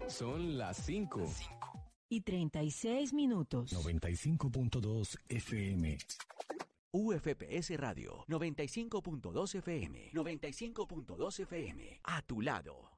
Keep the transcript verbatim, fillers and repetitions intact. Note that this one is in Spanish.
Son las cinco. Y treinta y seis minutos. noventa y cinco punto dos F M. U F P S Radio, noventa y cinco punto dos F M. noventa y cinco punto dos F M. A tu lado.